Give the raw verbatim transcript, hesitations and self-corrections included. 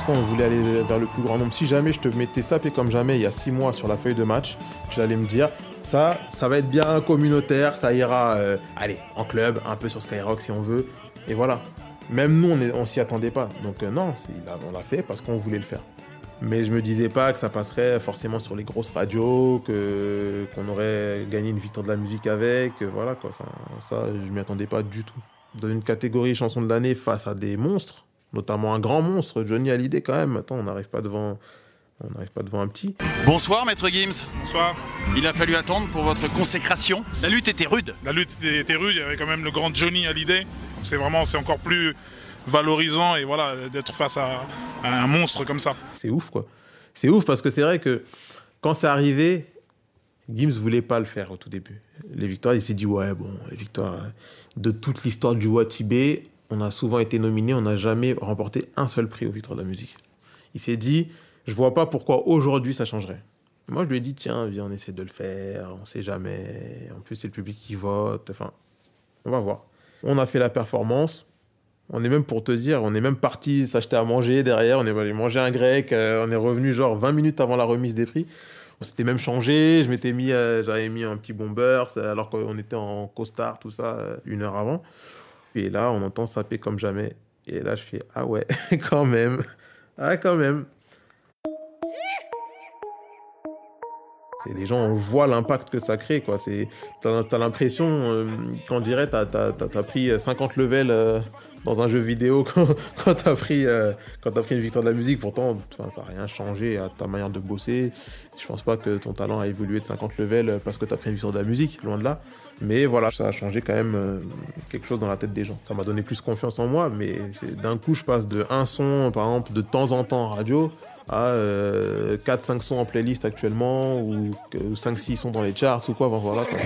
parce qu'on voulait aller vers le plus grand nombre. Si jamais je te mettais Sapé comme jamais il y a six mois sur la feuille de match, tu allais me dire ça, ça va être bien communautaire, ça ira, euh, allez, en club, un peu sur Skyrock si on veut, et voilà. Même nous, on, est, on s'y attendait pas. Donc euh, non, on l'a fait parce qu'on voulait le faire. Mais je me disais pas que ça passerait forcément sur les grosses radios, que, qu'on aurait gagné une victoire de la musique avec, euh, voilà quoi. Enfin, ça, je m'y attendais pas du tout. Dans une catégorie chanson de l'année face à des monstres, notamment un grand monstre, Johnny Hallyday quand même. Attends, on n'arrive pas devant, on n'arrive pas devant un petit. Bonsoir Maître Gims. Bonsoir. Il a fallu attendre pour votre consécration. La lutte était rude. La lutte était rude, il y avait quand même le grand Johnny Hallyday. C'est vraiment, c'est encore plus valorisant et voilà, d'être face à, à un monstre comme ça. C'est ouf quoi. C'est ouf parce que c'est vrai que quand c'est arrivé, Gims voulait pas le faire au tout début. Les victoires, il s'est dit ouais bon, les victoires de toute l'histoire du Watibé, on a souvent été nominé, on n'a jamais remporté un seul prix aux victoires de la musique. Il s'est dit je vois pas pourquoi aujourd'hui ça changerait. Moi je lui ai dit tiens viens on essaie de le faire, on sait jamais. En plus c'est le public qui vote, enfin on va voir. On a fait la performance. On est même, pour te dire, on est même parti s'acheter à manger derrière. On est allé manger un grec. Euh, on est revenu genre vingt minutes avant la remise des prix. On s'était même changé. Je m'étais mis, euh, j'avais mis un petit bomber alors qu'on était en costard, tout ça, euh, une heure avant. Et là, on entend Sapé comme jamais. Et là, je fais ah ouais, quand même. Ah, quand même. C'est, les gens voient l'impact que ça crée, quoi. C'est, t'as, t'as l'impression euh, qu'on dirait t'as, t'as, t'as, t'as pris cinquante levels euh, dans un jeu vidéo quand, quand, t'as pris, euh, quand t'as pris une victoire de la musique. Pourtant, ça n'a rien changé à ta manière de bosser. Je pense pas que ton talent a évolué de cinquante levels parce que t'as pris une victoire de la musique, loin de là. Mais voilà, ça a changé quand même euh, quelque chose dans la tête des gens. Ça m'a donné plus confiance en moi, mais c'est, d'un coup, je passe de un son, par exemple, de temps en temps en radio, à euh, quatre cinq sons en playlist actuellement, ou cinq six sons dans les charts ou quoi, ben voilà quoi.